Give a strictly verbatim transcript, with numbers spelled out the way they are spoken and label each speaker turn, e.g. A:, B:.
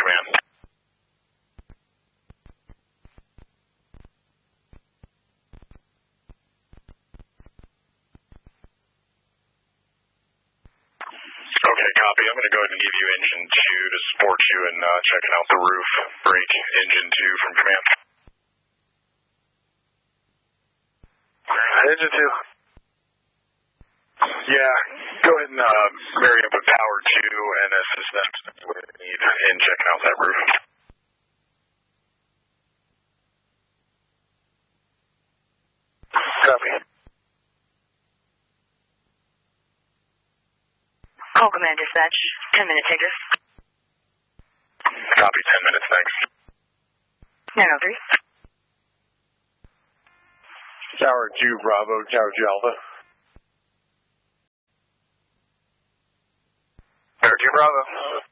A: command. Okay, copy. I'm going to go ahead and give you engine two to support you in uh, checking out the roof. Break engine two from command.
B: Engine two.
A: Yeah, go ahead and uh, marry up with power two and assist them in checking out that roof.
B: Copy.
C: Call command dispatch. Ten minute taker.
A: Copy, ten minutes, thanks.
C: nine oh three.
B: Tower two Bravo, Tower two Alpha.
A: Tower two Bravo.